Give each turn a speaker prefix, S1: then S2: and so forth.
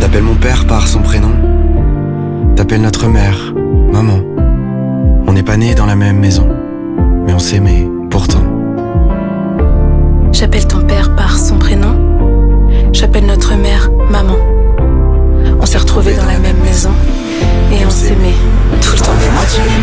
S1: T'appelles mon père par son prénom. T'appelles notre mère maman. On n'est pas nés dans la même maison, mais on s'aimait pourtant.